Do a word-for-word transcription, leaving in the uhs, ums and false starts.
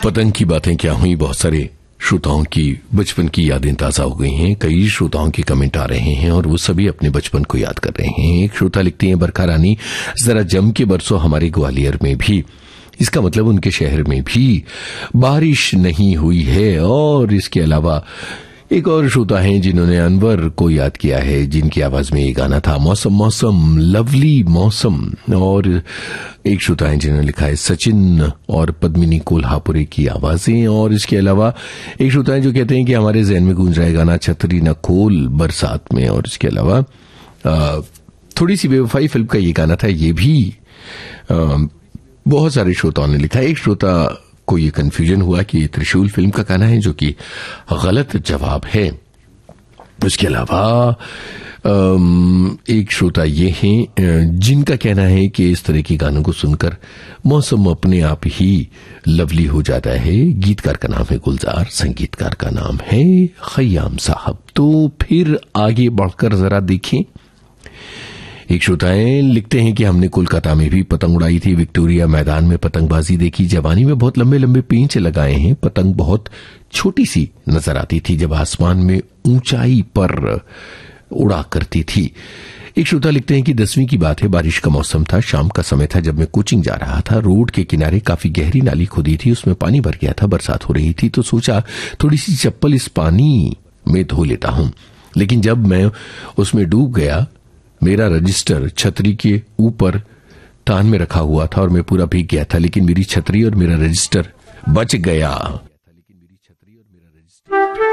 पतंग की बातें क्या हुई, बहुत सारे श्रोताओं की बचपन की यादें ताजा हो गई हैं। कई श्रोताओं के कमेंट आ रहे हैं और वो सभी अपने बचपन को याद कर रहे हैं। एक श्रोता लिखती हैं, बरखा रानी जरा जम के बरसो हमारे ग्वालियर में भी। इसका मतलब उनके शहर में भी बारिश नहीं हुई है। और इसके अलावा एक और श्रोता हैं जिन्होंने अनवर को याद किया है, जिनकी आवाज में ये गाना था, मौसम मौसम लवली मौसम। और एक श्रोता हैं जिन्होंने लिखा है सचिन और पद्मिनी कोल्हापुरी की आवाजें। और इसके अलावा एक श्रोता हैं जो कहते हैं कि हमारे जहन में गूंज रहा है गाना छतरी न खोल बरसात में। और इसके अलावा थोड़ी सी बेवफाई फिल्म का ये गाना था, ये भी आ, बहुत सारे श्रोताओं ने लिखा। एक श्रोता को ये कंफ्यूजन हुआ कि ये त्रिशूल फिल्म का गाना है, जो कि गलत जवाब है। उसके अलावा एक श्रोता ये हैं जिनका कहना है कि इस तरह के गानों को सुनकर मौसम अपने आप ही लवली हो जाता है। गीतकार का नाम है गुलजार, संगीतकार का नाम है खयाम साहब। तो फिर आगे बढ़कर जरा देखें। एक श्रोताएं लिखते हैं कि हमने कोलकाता में भी पतंग उड़ाई थी, विक्टोरिया मैदान में पतंगबाजी देखी, जवानी में बहुत लंबे लंबे पेंच लगाए हैं। पतंग बहुत छोटी सी नजर आती थी जब आसमान में ऊंचाई पर उड़ा करती थी। एक श्रोता लिखते हैं कि दसवीं की बात है, बारिश का मौसम था, शाम का समय था, जब मैं कोचिंग जा रहा था। रोड के किनारे काफी गहरी नाली खोदी थी, उसमें पानी भर गया था, बरसात हो रही थी, तो सोचा थोड़ी सी चप्पल इस पानी में धो लेता हूं। लेकिन जब मैं उसमें डूब गया, मेरा रजिस्टर छतरी के ऊपर तान में रखा हुआ था और मैं पूरा भीग गया था, लेकिन मेरी छतरी और मेरा रजिस्टर बच गया।